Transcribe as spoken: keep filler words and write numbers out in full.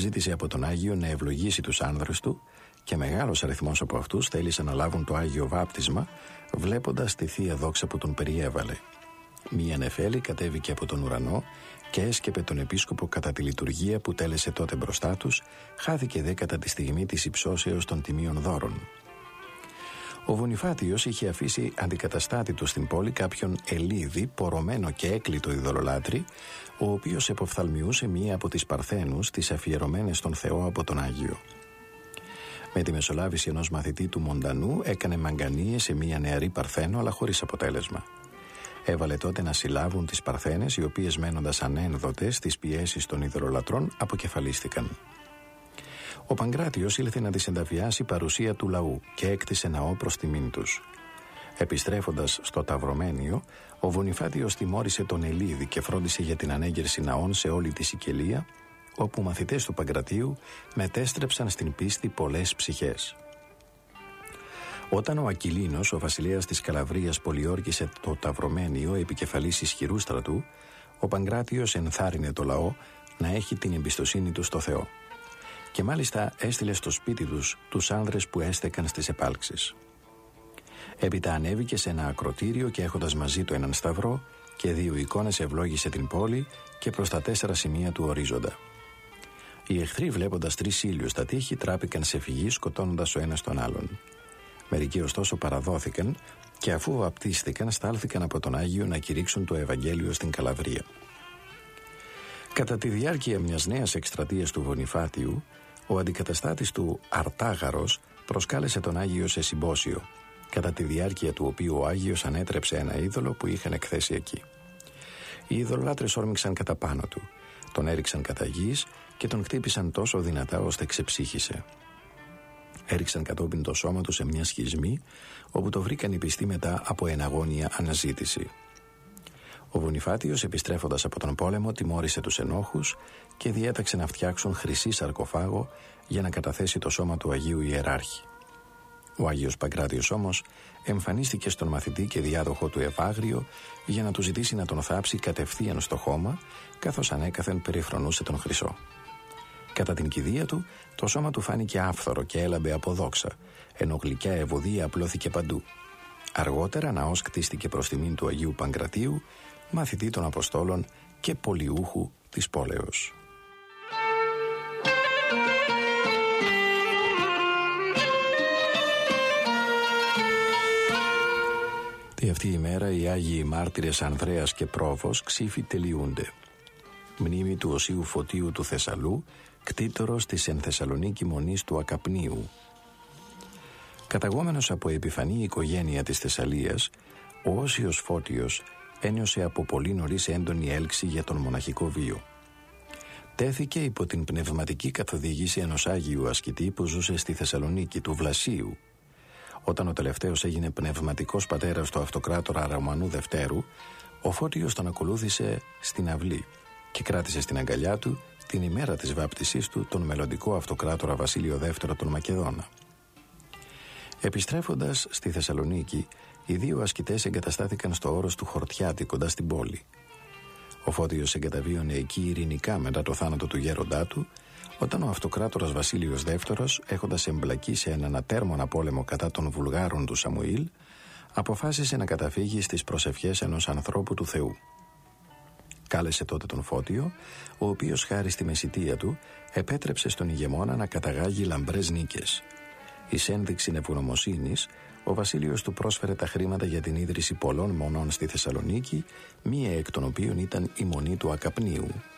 ζήτησε από τον Άγιο να ευλογήσει τους άνδρες του και μεγάλος αριθμός από αυτούς θέλησαν να λάβουν το Άγιο Βάπτισμα, βλέποντας τη Θεία Δόξα που τον περιέβαλε. Μία νεφέλη κατέβηκε από τον ουρανό και έσκεπε τον επίσκοπο κατά τη λειτουργία που τέλεσε τότε μπροστά τους, χάθηκε δε κατά τη στιγμή της υψώσεως των τιμίων δώρων. Ο Βονιφάτιος είχε αφήσει αντικαταστάτη του στην πόλη κάποιον Ελίδη, πορωμένο και έκλειτο ειδωλολάτρη, ο οποίος εποφθαλμιούσε μία από τις Παρθένους, τις αφιερωμένες στον Θεό από τον Άγιο. Με τη μεσολάβηση ενός μαθητή του Μοντανού έκανε μαγκανίες σε μία νεαρή Παρθένο, αλλά χωρίς αποτέλεσμα. Έβαλε τότε να συλλάβουν τις Παρθένες, οι οποίες μένοντας ανένδοτες στις πιέσεις των ειδωλολατρών αποκεφαλίστηκαν. Ο Παγκράτιος ήλθε να τις ενταφιάσει παρουσία του λαού και έκτισε ναό προς τιμήν τους. Επιστρέφοντας στο Ταυρωμένιο, ο Βονιφάτιος τιμώρησε τον Ελίδη και φρόντισε για την ανέγερση ναών σε όλη τη Σικελία, όπου μαθητές του Παγκρατίου μετέστρεψαν στην πίστη πολλές ψυχές. Όταν ο Ακυλίνος, ο βασιλέας της Καλαβρίας, πολιόρκησε το Ταυρωμένιο επικεφαλής ισχυρού στρατού, ο Παγκράτιος ενθάρρυνε το λαό να έχει την εμπιστοσύνη του στο Θεό. Και μάλιστα έστειλε στο σπίτι τους τους άνδρες που έστεκαν στις επάλξεις. Έπειτα ανέβηκε σε ένα ακροτήριο και έχοντας μαζί του έναν σταυρό και δύο εικόνες ευλόγησε την πόλη και προς τα τέσσερα σημεία του ορίζοντα. Οι εχθροί, βλέποντας τρεις ήλιους στα τείχη, τράπηκαν σε φυγή, σκοτώνοντας ο ένας τον άλλον. Μερικοί ωστόσο παραδόθηκαν και αφού βαπτίστηκαν στάλθηκαν από τον Άγιο να κηρύξουν το Ευαγγέλιο στην Καλαβρία. Κατά τη διάρκεια μιας νέας εκστρατείας του Βονιφάτιου, ο αντικαταστάτης του Αρτάγαρος προσκάλεσε τον Άγιο σε συμπόσιο, κατά τη διάρκεια του οποίου ο Άγιος ανέτρεψε ένα είδωλο που είχαν εκθέσει εκεί. Οι ειδωλολάτρες όρμηξαν κατά πάνω του, τον έριξαν κατά γης και τον χτύπησαν τόσο δυνατά ώστε ξεψύχησε. Έριξαν κατόπιν το σώμα του σε μια σχισμή, όπου το βρήκαν οι πιστοί μετά από εναγώνια αναζήτηση. Ο Βονιφάτιος, επιστρέφοντας από τον πόλεμο, τιμώρησε τους ενόχους και διέταξε να φτιάξουν χρυσή σαρκοφάγο για να καταθέσει το σώμα του Αγίου Ιεράρχη. Ο Άγιος Παγκράτιος όμως εμφανίστηκε στον μαθητή και διάδοχο του Ευάγριο για να του ζητήσει να τον θάψει κατευθείαν στο χώμα, καθώς ανέκαθεν περιφρονούσε τον χρυσό. Κατά την κηδεία του, το σώμα του φάνηκε άφθορο και έλαμπε από δόξα, ενώ γλυκιά ευωδία απλώθηκε παντού. Αργότερα ναός κτίστηκε προς τιμήν του Αγίου Παγκρατίου, μαθητή των Αποστόλων και πολιούχου της πόλεως. Τη αυτή η μέρα οι Άγιοι Μάρτυρες Ανδρέας και Πρόβος ξύφοι τελειούνται. Μνήμη του Οσίου Φωτίου του Θεσσαλού, κτήτορος της εν Θεσσαλονίκη Μονής του Ακαπνίου. Καταγόμενος από επιφανή οικογένεια της Θεσσαλίας, ο Όσιος Φώτιος ένιωσε από πολύ νωρίς έντονη έλξη για τον μοναχικό βίο. Τέθηκε υπό την πνευματική καθοδήγηση ενός Άγιου ασκητή που ζούσε στη Θεσσαλονίκη, του Βλασίου. Όταν ο τελευταίος έγινε πνευματικός πατέρας του αυτοκράτορα Ρωμανού Δευτέρου, ο Φώτιος τον ακολούθησε στην αυλή και κράτησε στην αγκαλιά του την ημέρα της βάπτισής του τον μελλοντικό αυτοκράτορα Βασίλειο Δεύτερο τον Μακεδόνα. Επιστρέφοντας στη Θεσσαλονίκη, οι δύο ασκητές εγκαταστάθηκαν στο όρος του Χορτιάτη κοντά στην πόλη. Ο Φώτιος εγκαταβίωνε εκεί ειρηνικά μετά το θάνατο του γέροντά του, όταν ο αυτοκράτορας Βασίλειος Δεύτερος, έχοντας εμπλακεί σε έναν ατέρμονα πόλεμο κατά των Βουλγάρων του Σαμουήλ, αποφάσισε να καταφύγει στις προσευχές ενός ανθρώπου του Θεού. Κάλεσε τότε τον Φώτιο, ο οποίος χάρη στη μεσιτεία του επέτρεψε στον ηγεμόνα να καταγάγει λαμπρές νίκες. Εις ένδειξη ευγνωμοσύνης, ο Βασίλειος του πρόσφερε τα χρήματα για την ίδρυση πολλών μονών στη Θεσσαλονίκη, μία εκ των οποίων ήταν η μονή του Ακαπνίου.